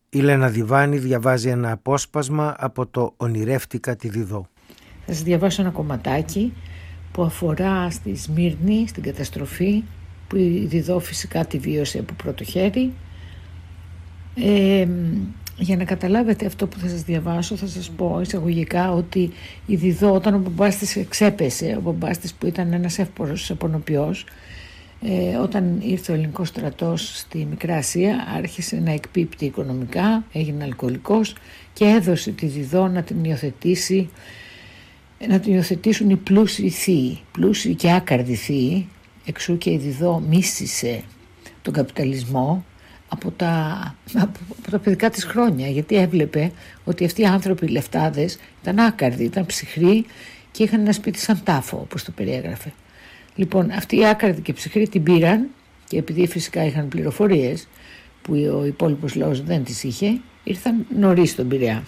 Η Λένα Διβάνη διαβάζει ένα απόσπασμα από το «Ονειρεύτηκα τη Διδώ». Θα σας διαβάσω ένα κομματάκι που αφορά στη Σμύρνη, στην καταστροφή, που η Διδώ φυσικά τη βίωσε από πρώτο χέρι. Για να καταλάβετε αυτό που θα σας διαβάσω, θα σας πω εισαγωγικά ότι η Διδώ, όταν ο μπαμπάς της ξέπεσε, ο μπαμπάς της που ήταν ένας εύπορος απονοποιός, όταν ήρθε ο ελληνικός στρατός στη Μικρά Ασία, άρχισε να εκπίπτει οικονομικά, έγινε αλκοολικός και έδωσε τη Διδώ να την υιοθετήσουν οι πλούσιοι θείοι, πλούσιοι και άκαρδοι θείοι, εξού και η Διδώ μίσησε τον καπιταλισμό από τα παιδικά της χρόνια, γιατί έβλεπε ότι αυτοί οι άνθρωποι λεφτάδες ήταν άκαρδοι, ήταν ψυχροί και είχαν ένα σπίτι σαν τάφο, όπως το περιέγραφε. Λοιπόν, αυτοί οι άκαρδοι και ψυχροί την πήραν και επειδή φυσικά είχαν πληροφορίες που ο υπόλοιπος λαός δεν τις είχε, ήρθαν νωρίς στον Πειραιά.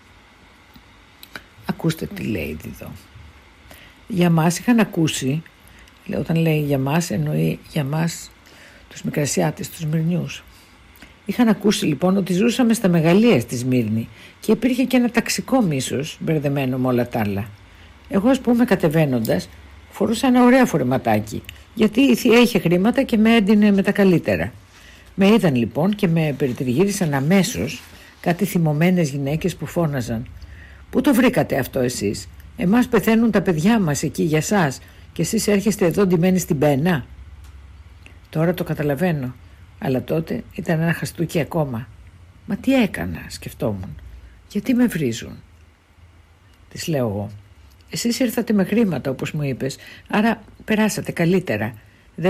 Ακούστε τι λέει η Διδώ. Για μας είχαν ακούσει, όταν λέει για μας εννοεί για μας τους Μικρασιάτες, τους Σμυρνιούς. Είχαν ακούσει λοιπόν ότι ζούσαμε στα μεγαλεία στη Σμύρνη και υπήρχε και ένα ταξικό μίσος μπερδεμένο με όλα τα άλλα. Εγώ, ας πούμε, κατεβαίνοντας, φορούσα ένα ωραίο φορεματάκι, γιατί η θεία είχε χρήματα και με έντυνε με τα καλύτερα. Με είδαν λοιπόν και με περιτριγύρισαν αμέσως κάτι θυμωμένες γυναίκες που φώναζαν: «Πού το βρήκατε αυτό εσείς? Εμάς πεθαίνουν τα παιδιά μας εκεί για σας και εσείς έρχεστε εδώ ντυμένοι στην πένα». Τώρα το καταλαβαίνω, αλλά τότε ήταν ένα χαστούκι ακόμα. «Μα τι έκανα?» σκεφτόμουν. «Γιατί με βρίζουν?» Της λέω εγώ. «Εσείς ήρθατε με χρήματα όπως μου είπες, άρα περάσατε καλύτερα.